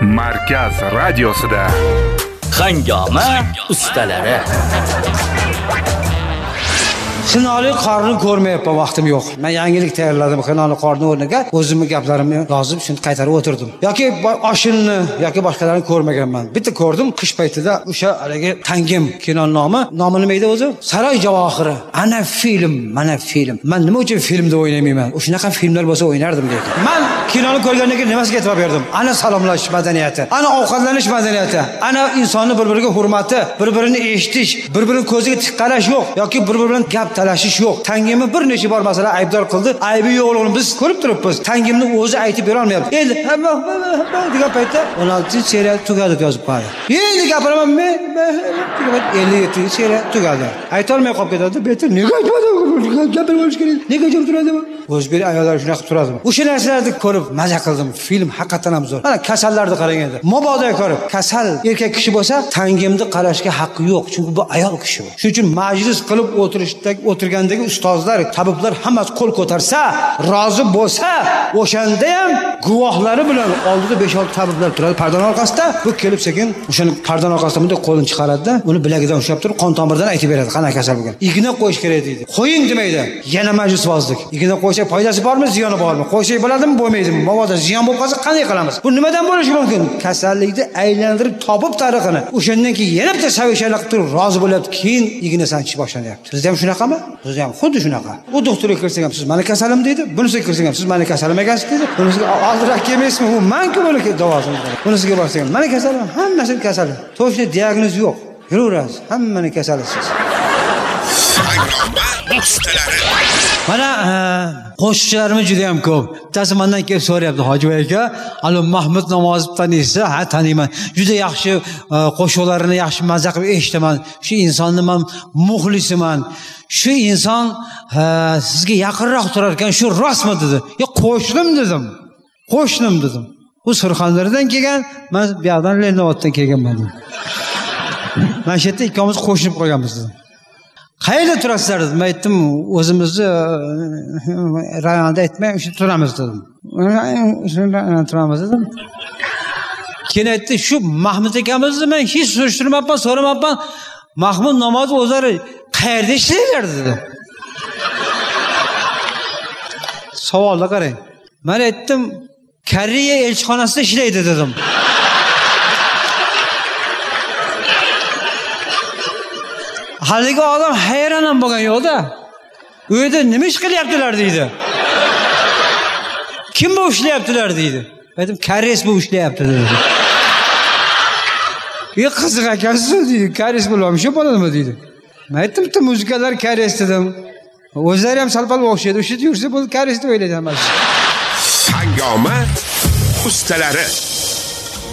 Markaz radiosida Hangoma ustalari. Xinoli qorni ko'rmayapman, vaqtim yo'q. Men yangilik tayyorladim. Xinoli qorni o'rniga o'zimning gaplarimni yozib, shuni qaytarib o'tirdim. Yoki oshinni yoki boshqalarni ko'rmaganman. Bitta ko'rdim qish paytida o'sha haligi Tangim kino nomi nima edi o'zi? Saroy javohiri. Ana film, mana film. Men nima uchun filmda o'ynamayman? O'shunaqa filmlar bo'lsa o'ynardim lekin. Men kinoni ko'rgandan keyin nimasiga e'tibor berdim? Ana salomlashish madaniyati, ana ovqatlanish madaniyati, ana insonni bir-biriga hurmati, bir-birini eshitish, bir-birini ko'ziga tik qarash yo'q yoki bir-biri bilan gap talashish yo'q. Tangimni bir necha bor masalan aybdor qildi. Aybi yo'q o'g'lim, biz ko'rib turibmiz. Tangimni o'zi aytib bera olmayapti. Endi degan paytda 16-seriya tugadi yozib qo'yadi. Endi gapiraman men 57-seriya tugadi. Ayta olmay qolib ketadi. Beter nega aytmading? Gapirib olish kerak. Nega jim turadi bu? O'zbek ayollar shunaqa qilib turadi. O'sha narsalarni ko'rib maza qildim. Film haqiqatan ham zo'r. Mana kasallarni qarang endi. Mabodo ko'rib, kasal erkak kishi bo'lsa, Tangimni qarashga haqqi yo'q, chunki bu ayol kishi. Shuning uchun majlis qilib o'tirgandagi ustozlar, tabiblar hammasi qo'l ko'tarsa, rozi bo'lsa, o'shanda ham guvohlari bilan oldida 5-6 tabiblar turadi pardon orqasida. Bu kelib sekin o'shani pardon orqasidan bunday qo'lini chiqaradi-da, uni bilagidan ushlab turib, qon tomiridan aytib beradi, qanaqa kasal bo'lgan. Igna qo'yish kerak deydi. Qo'ying demaydi. Yana majlisbozlik. Igna qo'ysak foydasi bormi, ziyoni bormi? Qo'ysak bo'ladimi, bo'lmaydimi? Mabodo ziyon bo'lib qolsa qanday qilamiz? Bu nimadan bo'lishi mumkin? Kasallikni aylantirib topib tarixini. O'shandan keyin yana bitta savishalik qilib turib rozi bo'lyapti. Keyin igna sanchish boshlanyapti. Bizda ham shunaqami? Bizda ham xuddi shunaqa. U doktorga kirsak ham siz meni kasalim deydi. Bunisiga kirsak ham siz meni kasalim ekansiz deydi. Bunisiga oldinroq kelmaysizmi? U menku buni davosini. Bunisiga borsak ham meni kasalim, hammasi kasal. To'g'ri diagnoz yo'q. Yuraverasiz. Hammani kasalisiz. Mana qo'shiqchilarimiz juda ham ko'p. Bittasi mendan kelib so'rayapti, Hoji aka, "Ali Mahmud Namozov taniysiz?" "Ha, taniyman. Juda yaxshi qo'shiqlarini yaxshi mazza qilib eshitaman. Shu insonni men muxlisiman. Shu inson sizga yaqinroq turar ekan, shu rostmi?" dedi. "Yo'q, qo'shnim dedim. Qo'shnim dedim. U Surxondaryodan kelgan, men bu yerdan Lenovoddan kelganman." Mana shu yerda ikkimiz qo'shilib qolganmiz dedim. "Qayerda turasizlar?" dedim. Men aytdim, "O'zimizni rayonda aytmay, o'sha turamiz" dedim. "Turamiz" dedim. Keyin aytdi, "Shu Mahmud akamizni men hech surishtirmayapman, so'ramayapman. Mahmud Namozov o'zlari qayerda ishlaylar?" dedi. Savolga qarang. Men aytdim, "Koreya elchixonasida ishlaydi" dedim. Haligi odam hayron ham bo'lgan yo'qda. U yerda nima ish qilyaptilar deydi. Kim bu ishlayaptilar deydi. Aytdim, "Koreys bu ishlayapti" dedi. Qiziq ekansiz deydi. "Koreys bo'laman, shu bo'ladimi?" deydi. Men aytdim, "Bitta muzikalar koreys" dedim. O'zlari ham sal-pal o'xshaydi. O'sha yursa bu koreys deb o'ylaydi hammasi. Hangoma ustalari.